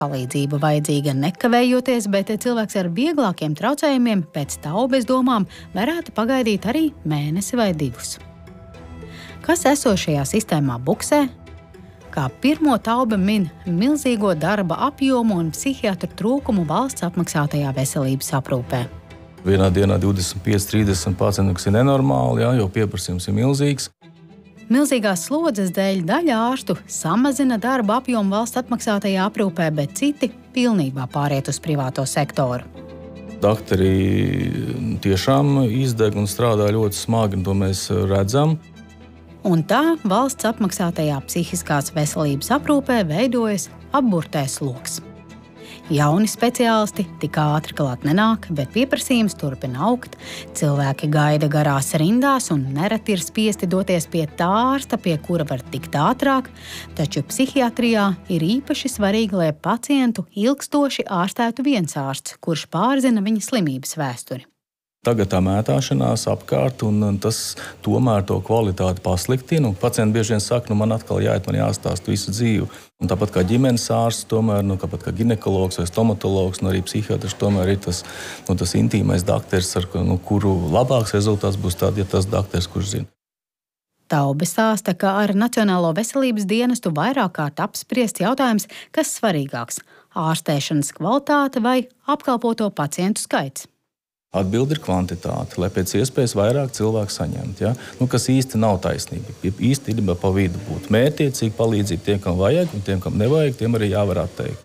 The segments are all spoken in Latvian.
Palīdzība vajadzīga nekavējoties, bet cilvēks ar vieglākiem traucējumiem pēc taubes domām varētu pagaidīt arī mēnesi vai 2. Kas esošajā sistēmā buksē? Kā pirmo tauba min milzīgo darba apjomu un psihiatru trūkumu valsts apmaksātajā veselības aprūpē. Vienā dienā 25-30 pacientu, kas ir nenormāli, jo pieprasījums ir milzīgs. Milzīgās slodzes dēļ daļa ārstu samazina darba apjomu valsts apmaksātajā aprūpē, bet citi pilnībā pāriet uz privāto sektoru. Dakteri tiešām izdeg un strādā ļoti smagi, un to mēs redzam. Un tā valsts apmaksātajā psihiskās veselības aprūpē veidojas apburtais loks. Jauni speciālisti tik ātri klāt nenāk, bet pieprasījums turpina augt. Cilvēki gaida garās rindās un nereti ir spiesti doties pie tā ārsta, pie kura var tikt ātrāk, taču psihiatrijā ir īpaši svarīgi, lai pacientu ilgstoši ārstētu viens ārsts, kurš pārzina viņa slimības vēsturi. Tagad tā mētāšanās apkārt, un tas tomēr to kvalitāti pasliktina. Pacienti bieži vien saka, man atkal jāiet, man jāstāsta visu dzīvi. Un tāpat kā ģimenes ārsts, tomēr, tāpat kā ginekologs vai stomatologs, arī psihiatrs tomēr ir tas intīmais dakteris, ar kuru labāks rezultāts būs tad, ja tas dakteris, kurš zina. Taube stāsta, ka ar Nacionālo veselības dienestu vairāk kārt apspriests jautājums, kas svarīgāks – ārstēšanas kvalitāte vai apkalpoto pacientu skaits. Atbilde ir kvantitāte, lai pēc iespējas vairāk cilvēku saņemtu, ja? Kas īsti nav taisnība. Īstenībā pa vidu būt mērķiecīgi palīdzīt tiem, kam vajag, un tiem, kam nevajag, tiem arī jāvar atteikt.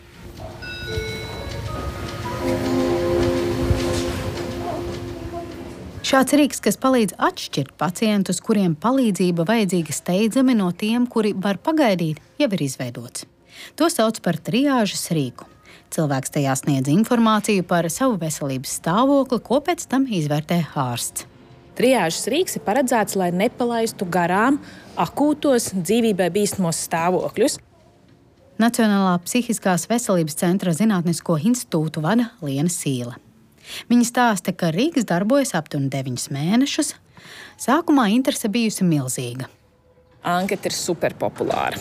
Šāds rīks, kas palīdz atšķirt pacientus, kuriem palīdzība vajadzīga steidzami no tiem, kuri var pagaidīt, jau ir izveidots. To sauc par triāžas rīku. Cilvēks tajā sniedz informāciju par savu veselības stāvokli, ko pēc tam izvērtē ārsts. Triāžas rīks ir paredzēts, lai nepalaistu garām akūtos dzīvībai bīstamos stāvokļus. Nacionālā psihiskās veselības centra zinātnisko institūtu vada Liena Sīle. Viņa stāsta, ka rīks darbojas aptuveni 9 mēnešus. Sākumā interese bijusi milzīga. Anketa ir superpopulāra.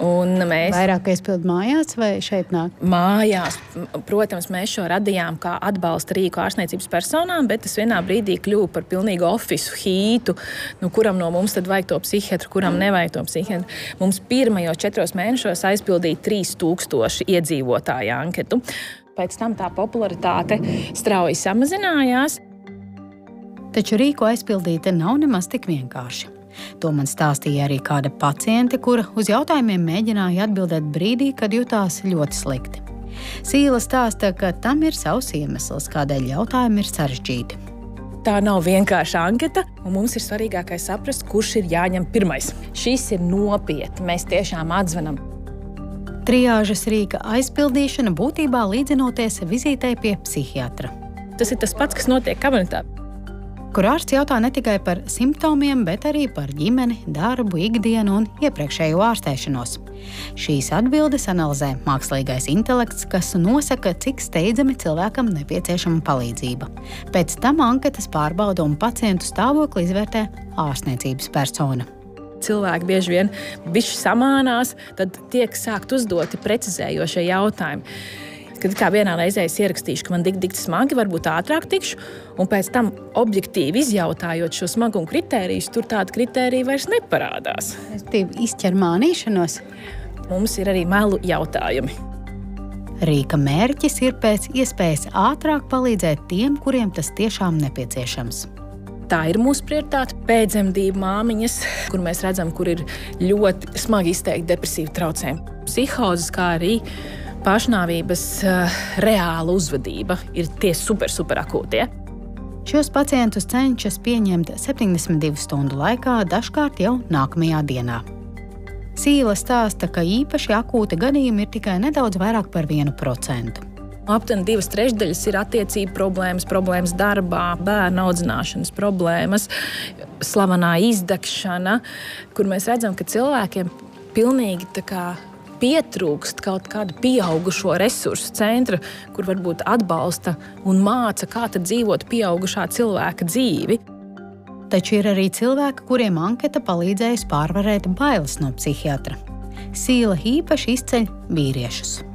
Vairāk aizpild mājās vai šeit nāk? Mājās. Protams, mēs šo radījām kā atbalsta rīku ārstniecības personām, bet tas vienā brīdī kļuva par pilnīgu ofisu hītu. Kuram no mums tad vajag to psihiatru, kuram nevajag to psihiatru. Mums pirmajos 4 mēnešos aizpildīja 3000 iedzīvotāju anketu. Pēc tam tā popularitāte strauji samazinājās. Taču rīku aizpildīt nav nemaz tik vienkārši. To man stāstīja arī kāda paciente, kura uz jautājumiem mēģināja atbildēt brīdī, kad jutās ļoti slikti. Sīla stāsta, ka tam ir savs iemesls, kādēļ jautājumi ir sarežģīti. Tā nav vienkārša anketa, un mums ir svarīgākais saprast, kurš ir jāņem pirmais. Šis ir nopietni, mēs tiešām atzvanam. Triāžas rīka aizpildīšana būtībā līdzinoties vizītei pie psihiatra. Tas ir tas pats, kas notiek kabinetā. Kur ārsts jautā ne tikai par simptomiem, bet arī par ģimeni, darbu, ikdienu un iepriekšējo ārstēšanos. Šīs atbildes analizē mākslīgais intelekts, kas nosaka, cik steidzami cilvēkam nepieciešama palīdzība. Pēc tam anketas pārbauda un pacientu stāvokli izvērtē ārstniecības persona. Cilvēki bieži vien bišķi samānās, tad tiek sākt uzdoti precizējošie jautājumi. Kad kā vienā reizē es ierakstīšu, ka man dikti smagi, varbūt ātrāk tikšu, un pēc tam objektīvi izjautājot šo smagumu kritērijus, tur tāda kritērija vairs neparādās. Izķer mānīšanos. Mums ir arī melu jautājumi. Rīka mērķis ir pēc iespējas ātrāk palīdzēt tiem, kuriem tas tiešām nepieciešams. Tā ir mūsu prioritāte. Pēcdzemdību māmiņas, kur mēs redzam, kur ir ļoti smagi izteikti depresīvi traucējumi. Psihozes, kā arī pašnāvības reāla uzvedība ir tie super akūtie. Šos pacientus cenšas pieņemt 72 stundu laikā, dažkārt jau nākamajā dienā. Sīla stāsta, ka īpaši akūti gadījumi ir tikai nedaudz vairāk par 1%. Aptuveni 2/3 ir attiecību problēmas darbā, bērnu audzināšanas problēmas, slavenā izdegšana, kur mēs redzam, ka cilvēkiem pilnīgi pietrūkst kaut kāda pieaugušo resursu centra, kur varbūt atbalsta un māca, kā tad dzīvot pieaugušā cilvēka dzīvi. Taču ir arī cilvēki, kuriem anketa palīdzējusi pārvarēt bailes no psihiatra. Sīla īpaši izceļ vīriešus.